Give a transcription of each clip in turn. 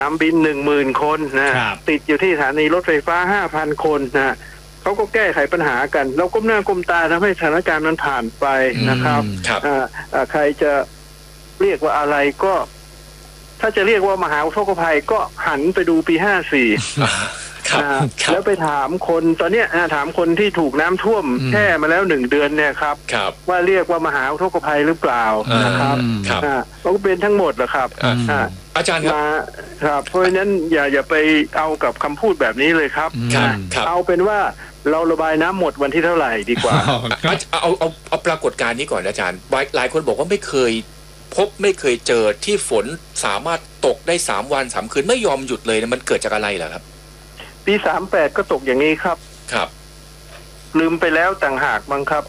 นามบิน 10,000 คนนะติดอยู่ที่สถานีรถไฟฟ้า 5,000 คนนะเขาก็แก้ไขปัญหากันเราก้มหน้าก้มตาทำให้สถานการณ์มันผ่านไปนะครับใครจะเรียกว่าอะไรก็ถ้าจะเรียกว่ามหาอุทกภัยก็หันไปดูปี 54แล้วไปถามคนตอนนี้ถามคนที่ถูกน้ำท่วมแช่มาแล้ว1 เดือนเนี่ยครับว่าเรียกว่ามหาอุทกภัยหรือเปล่านะครับก็เป็นทั้งหมดแหละครับอาจารย์ครับเพราะฉะนั้นอย่าไปเอากับคำพูดแบบนี้เลยครับเอาเป็นว่าเราระบายน้ำหมดวันที่เท่าไหร่ดีกว่าเอาปรากฏการณ์นี้ก่อนอาจารย์หลายคนบอกว่าไม่เคยเจอที่ฝนสามารถตกได้3 วัน3 คืนไม่ยอมหยุดเลยนะมันเกิดจากอะไรเหรอครับปี 38ก็ตกอย่างนี้ครับลืมไปแล้วต่างหากมั้งครับ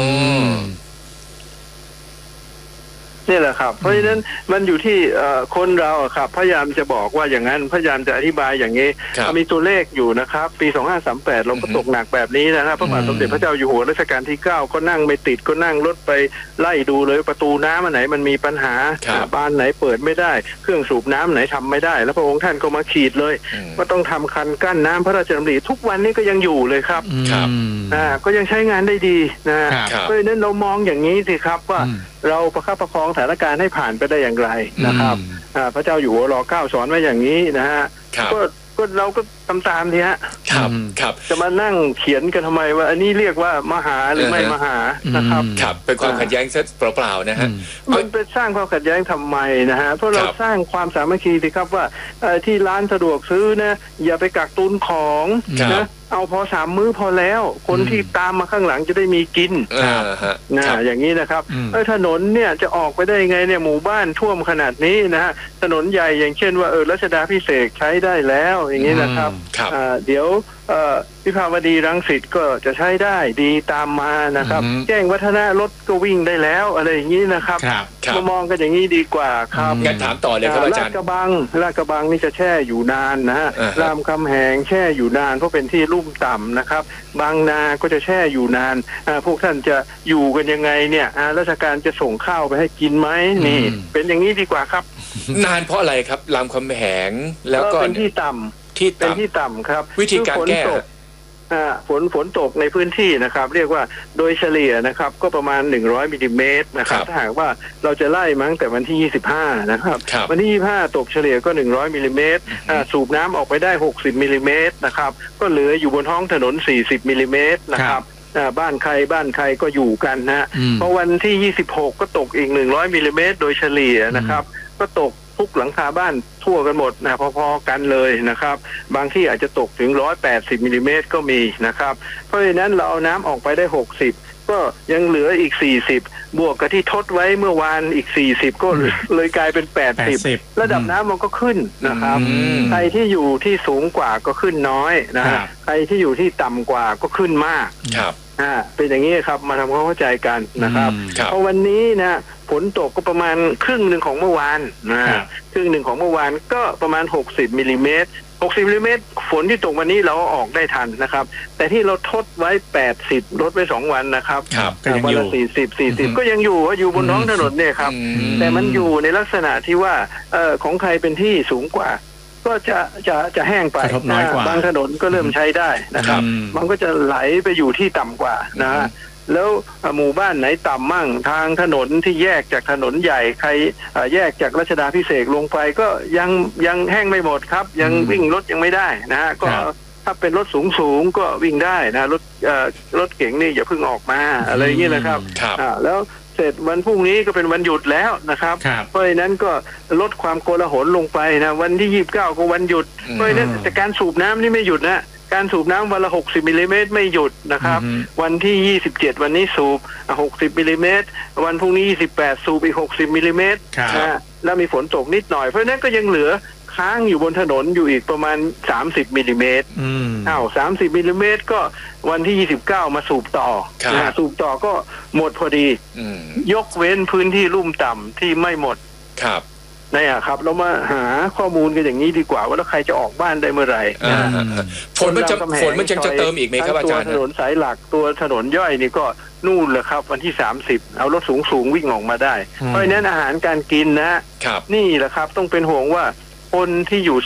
นี่แหละครับเพราะฉะนั้นมันอยู่ที่คนเราครับพยายามจะบอกว่าอย่างนั้นพยายามจะอธิบายอย่างนี้มีตัวเลขอยู่นะครับปี 2538เราก็ตกหนักแบบนี้นะครับพระบาทสมเด็จพระเจ้าอยู่หัวรัชกาลที่ 9ก็นั่งไม่ติดก็นั่งรถไปไล่ดูเลยประตูน้ำอันไหนมันมีปัญหาบานไหนเปิดไม่ได้เครื่องสูบน้ำไหนทำไม่ได้แล้วพระองค์ท่านก็มาขีดเลยว่าต้องทำคันกั้นน้ำพระราชดำริทุกวันนี้ก็ยังอยู่เลยครับก็ยังใช้งานได้ดีนะเพราะฉะนั้นเรามองอย่างนี้สิครับว่าเราประคับประคองสถานการณ์ให้ผ่านไปได้อย่างไรนะครับพระเจ้าอยู่หัวร.9 สอนไว้อย่างนี้นะฮะก็เราก็ตามทีฮะจะมานั่งเขียนกันทำไมว่าอันนี้เรียกว่ามหาหรือไม่มหานะครับเป็นความขัดแย้งเปล่าๆนะฮะมันไปสร้างความขัดแย้งทำไมนะฮะเพราะเราสร้างความสามัคคีสิครับว่าที่ร้านสะดวกซื้อนะอย่าไปกักตุนของนะเอาพอ3 มื้อพอแล้วคนที่ตามมาข้างหลังจะได้มีกินอย่างนี้นะครับถนนเนี่ยจะออกไปได้ไงเนี่ยหมู่บ้านท่วมขนาดนี้นะฮะถนนใหญ่อย่างเช่นว่ารัชดาภิเษกใช้ได้แล้วอย่างนี้นะครับเดี๋ยววิภาวดีรังสิตก็จะใช้ได้ดีตามมานะครับแจ้งวัฒนะรถก็วิ่งได้แล้วอะไรอย่างนี้นะครับมามองกันอย่างนี้ดีกว่าครับงั้นถามต่อเลยครับอาจารย์ลาดกระบังนี่จะแช่อยู่นานนะฮะรามคำแหงแช่อยู่นานเพราะเป็นที่ลุ่มต่ำนะครับบางนาก็จะแช่อยู่นานพวกท่านจะอยู่กันยังไงเนี่ยราชการจะส่งข้าวไปให้กินไหมนี่เป็นอย่างนี้ดีกว่าครับนานเพราะอะไรครับรามคำแหงแล้วก็เป็นที่ต่ำเป็นที่ต่ำครับวิธีการแก้ฝนตกในพื้นที่นะครับเรียกว่าโดยเฉลี่ยนะครับก็ประมาณ100 มิลลิเมตรนะครับถ้าหากว่าเราจะไล่มั้งแต่วันที่25นะครับวันที่25ตกเฉลี่ยก็100 มิลลิเมตรสูบน้ำออกไปได้60 มิลลิเมตรนะครับก็เหลืออยู่บนท้องถนน40 มิลลิเมตรนะครับบ้านใครก็อยู่กันนะเพราะวันที่26ก็ตกอีก100 มิลลิเมตรโดยเฉลี่ยนะครับก็ตกทุกหลังคาบ้านทั่วกันหมดนะพอๆกันเลยนะครับบางที่อาจจะตกถึง180 มิลลิเมตรก็มีนะครับเพราะฉะนั้นเราเอาน้ำออกไปได้60ก็ยังเหลืออีก40บวกกับที่ทดไว้เมื่อวานอีก40ก็เลยกลายเป็น80ระดับน้ำมันก็ขึ้นนะครับใครที่อยู่ที่สูงกว่าก็ขึ้นน้อยนะใครที่อยู่ที่ต่ำกว่าก็ขึ้นมากเป็นอย่างนี้ครับมาทำความเข้าใจกันนะครับเพราะวันนี้นะฝนตกก็ประมาณครึ่งหนึ่งของเมื่อวานครึ่งหนึ่งของเมื่อวานก็ประมาณ60 มิลลิเมตร60 มิลลิเมตรฝนที่ตกวันนี้เราออกได้ทันนะครับแต่ที่เราทดไว้80ลดไว้2 วันนะครับวันละ40ก็ยังอยู่บนท้องถนนเนี่ยครับแต่มันอยู่ในลักษณะที่ว่าของใครเป็นที่สูงกว่าก็จะแห้งไปบางถนนก็เริ่มใช้ได้นะครับมันก็จะไหลไปอยู่ที่ต่ำกว่านะแล้วหมู่บ้านไหนต่ำมั่งทางถนนที่แยกจากถนนใหญ่ใครแยกจากรัชดาภิเษกลงไปก็ยังแห้งไม่หมดครับยังวิ่งรถยังไม่ได้นะฮะก็ถ้าเป็นรถสูงก็วิ่งได้นะรถเก๋งนี่อย่าเพิ่งออกมาอะไรอย่างนี้นะครับแล้วเสร็จวันพรุ่งนี้ก็เป็นวันหยุดแล้วนะครับเพราะฉะนั้นก็ลดความโกลาหลลงไปนะวันที่29ก็วันหยุดเพราะฉะนั้นแต่การสูบน้ำนี่ไม่หยุดนะการสูบน้ำวันละ60 มิลลิเมตรไม่หยุดนะครับวันที่27วันนี้สูบ60 มิลลิเมตรวันพรุ่งนี้28สูบอีก60 มิลลิเมตรแล้วมีฝนตกนิดหน่อยเพราะฉะนั้นก็ยังเหลือค้างอยู่บนถนนอยู่อีกประมาณ30 มิลลิเมตร30 มิลลิเมตรก็วันที่29มาสูบต่อสูบต่อก็หมดพอดียกเว้นพื้นที่ลุ่มต่ำที่ไม่หมดนี่ครับเรามาหาข้อมูลกันอย่างนี้ดีกว่าว่าแล้วใครจะออกบ้านได้เมื่อไหร่ฝนมันจะเติมอีกไหมครับอาจารย์ตัวถนนสายหลักตัวถนนย่อยนี่ก็นู่นแหละครับวันที่30เอารถสูงวิ่งออกมาได้เพราะฉะนั้นอาหารการกินนะนี่แหละครับต้องเป็นห่วงว่าคนที่อยู่